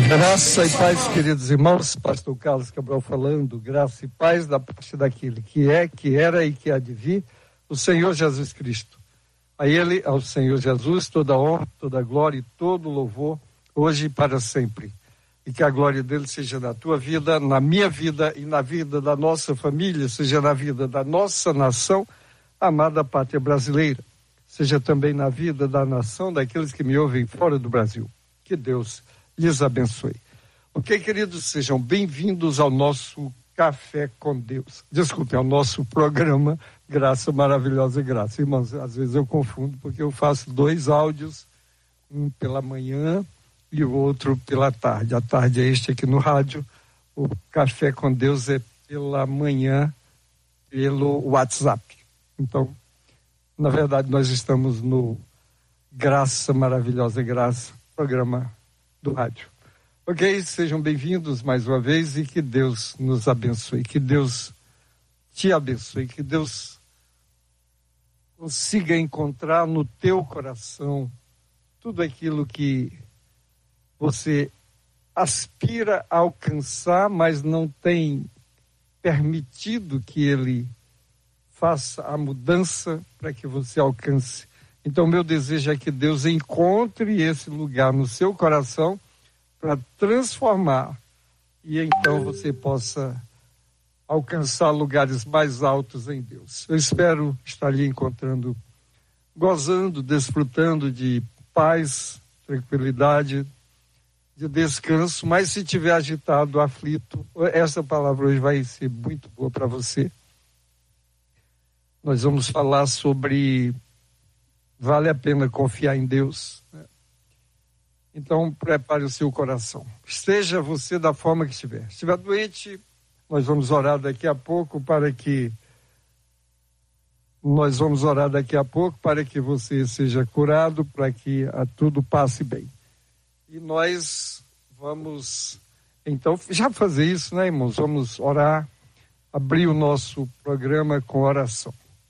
Graça e paz, queridos irmãos, pastor Carlos Cabral falando, graça e paz da parte daquele que é, que era e que há de vir, o Senhor Jesus Cristo. A Ele, ao Senhor Jesus, toda honra, toda glória e todo louvor, hoje e para sempre. E que a glória dele seja na tua vida, na minha vida e na vida da nossa família, seja na vida da nossa nação, amada pátria brasileira. Seja também na vida da nação daqueles que me ouvem fora do Brasil. Que Deus lhes abençoe. Ok, queridos, sejam bem-vindos ao nosso Café com Deus. Desculpe, ao nosso programa Graça Maravilhosa e Graça. Irmãos, às vezes eu confundo porque eu faço 2 áudios, um pela manhã e o outro pela tarde. A tarde é este aqui no rádio, o Café com Deus é pela manhã, pelo WhatsApp. Então, na verdade, nós estamos no Graça Maravilhosa e Graça, programa do rádio. Ok, sejam bem-vindos mais uma vez e que Deus nos abençoe, que Deus te abençoe, que Deus consiga encontrar no teu coração tudo aquilo que você aspira a alcançar, mas não tem permitido que Ele faça a mudança para que você alcance. Então, meu desejo é que Deus encontre esse lugar no seu coração para transformar e então você possa alcançar lugares mais altos em Deus. Eu espero estar lhe encontrando, gozando, desfrutando de paz, tranquilidade, de descanso, mas se tiver agitado, aflito, essa palavra hoje vai ser muito boa para você. Nós vamos falar sobre vale a pena confiar em Deus, né? Então, prepare o seu coração. Esteja você da forma que estiver. Se estiver doente, nós vamos orar daqui a pouco para que você seja curado, para que tudo passe bem. E nós vamos, então, já fazer isso, né, irmãos? Vamos orar, abrir o nosso programa com oração.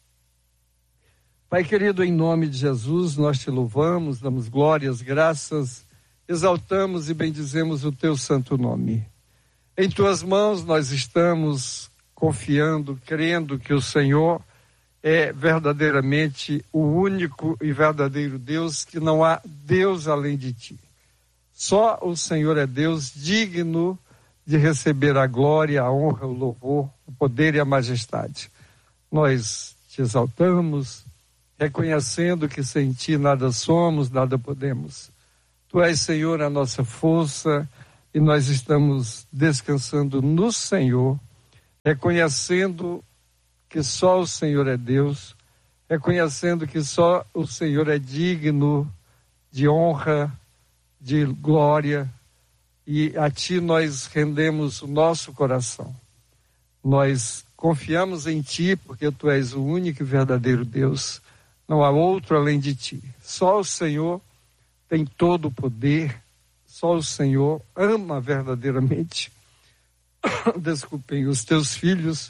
Pai querido, em nome de Jesus, nós te louvamos, damos glórias, graças, exaltamos e bendizemos o teu santo nome. Em tuas mãos nós estamos confiando, crendo que o Senhor é verdadeiramente o único e verdadeiro Deus, que não há Deus além de ti. Só o Senhor é Deus digno de receber a glória, a honra, o louvor, o poder e a majestade. Nós te exaltamos, reconhecendo que sem ti nada somos, nada podemos. Tu és, Senhor, a nossa força e nós estamos descansando no Senhor, reconhecendo que só o Senhor é Deus, reconhecendo que só o Senhor é digno de honra, de glória, e a ti nós rendemos o nosso coração. Nós confiamos em ti porque tu és o único e verdadeiro Deus. Não há outro além de ti. Só o Senhor tem todo o poder. Só o Senhor ama verdadeiramente, desculpem, os teus filhos.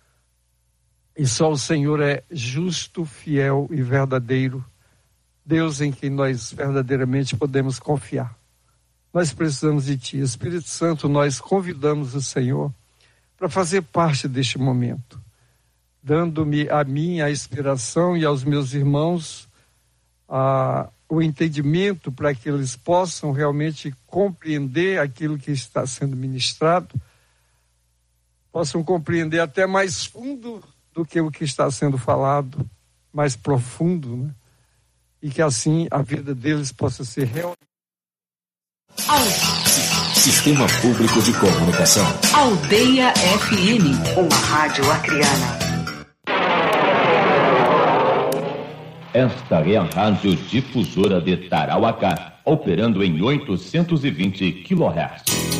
E só o Senhor é justo, fiel e verdadeiro. Deus em quem nós verdadeiramente podemos confiar. Nós precisamos de ti. Espírito Santo, nós convidamos o Senhor para fazer parte deste momento, dando-me a mim a inspiração e aos meus irmãos o entendimento para que eles possam realmente compreender aquilo que está sendo ministrado, possam compreender até mais fundo do que o que está sendo falado, mais profundo, né? E que assim a vida deles possa ser realmente. Sistema Público de Comunicação. Aldeia FM, uma rádio acriana. Esta é a Rádio Difusora de Tarauacá, operando em 820 kHz.